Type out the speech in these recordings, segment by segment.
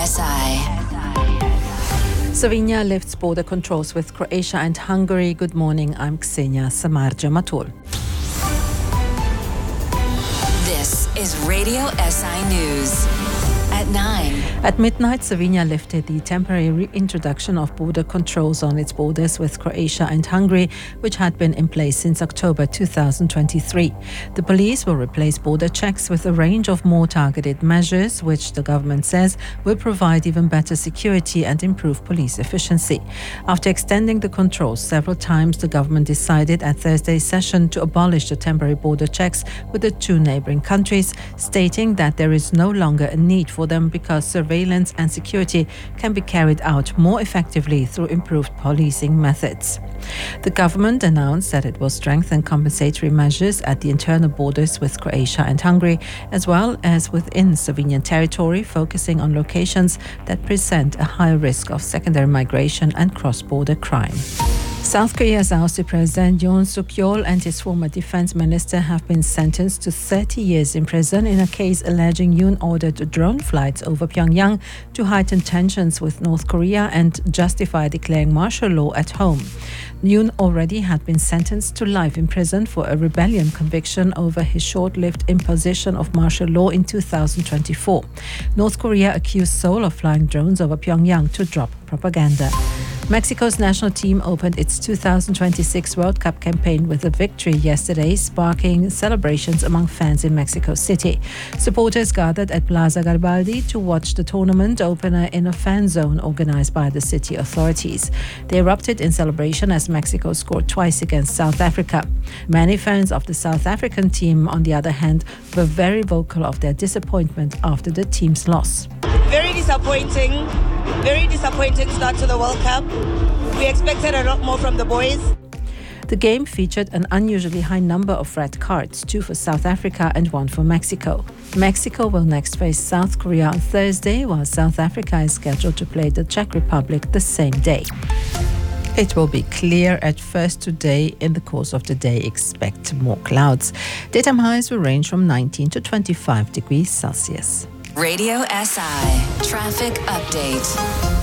SI. Slovenia lifts border controls with Croatia and Hungary. Good morning, I'm Ksenia Samarja-Matul. This is Radio SI News. At 9. At midnight, Slovenia lifted the temporary reintroduction of border controls on its borders with Croatia and Hungary, which had been in place since October 2023. The police will replace border checks with a range of more targeted measures, which the government says will provide even better security and improve police efficiency. After extending the controls several times, the government decided at Thursday's session to abolish the temporary border checks with the two neighboring countries, stating that there is no longer a need for them because surveillance and security can be carried out more effectively through improved policing methods. The government announced that it will strengthen compensatory measures at the internal borders with Croatia and Hungary, as well as within Slovenian territory, focusing on locations that present a higher risk of secondary migration and cross-border crime. South Korea's ousted President Yoon Suk-yeol and his former defense minister have been sentenced to 30 years in prison in a case alleging Yoon ordered drone flights over Pyongyang to heighten tensions with North Korea and justify declaring martial law at home. Yoon already had been sentenced to life in prison for a rebellion conviction over his short-lived imposition of martial law in 2024. North Korea accused Seoul of flying drones over Pyongyang to drop propaganda. Mexico's national team opened its 2026 World Cup campaign with a victory yesterday, sparking celebrations among fans in Mexico City. Supporters gathered at Plaza Garibaldi to watch the tournament opener in a fan zone organized by the city authorities. They erupted in celebration as Mexico scored twice against South Africa. Many fans of the South African team, on the other hand, were very vocal of their disappointment after the team's loss. Very disappointing start to the World Cup. We expected a lot more from the boys. The game featured an unusually high number of red cards, 2 for South Africa and 1 for Mexico. Mexico will next face South Korea on Thursday, while South Africa is scheduled to play the Czech Republic the same day. It will be clear at first today. In the course of the day, expect more clouds. Daytime highs will range from 19 to 25 degrees Celsius. Radio SI Traffic Update.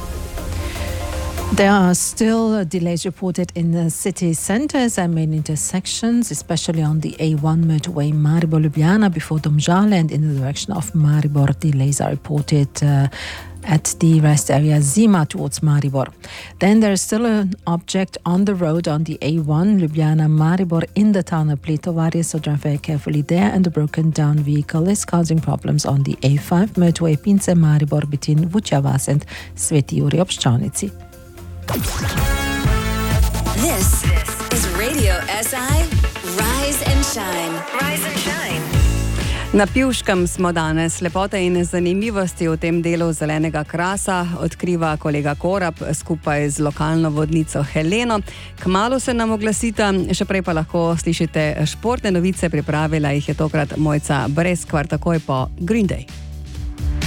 There are still delays reported in the city centres and main intersections, especially on the A1 motorway Maribor-Ljubljana before Domžale, and in the direction of Maribor. Delays are reported at the rest area Zima towards Maribor. Then there is still an object on the road on the A1 Ljubljana-Maribor in the tunnel Pletovarje, so drive very carefully there, and a broken down vehicle is causing problems on the A5 motorway Pince-Maribor between Vučja vas and Sveti Jurij ob Ščavnici. This is Radio SI Rise and Shine. Rise and Shine. Na Pivškem smo danes. Lepote in zanimivosti v tem delu zelenega krasa odkriva kolega Korab skupaj z lokalno vodnico Heleno. Kmalu se nam oglasita, še prej pa lahko slišite športne novice, pripravila jih je tokrat Mojca Breskvar takoj po Green Day.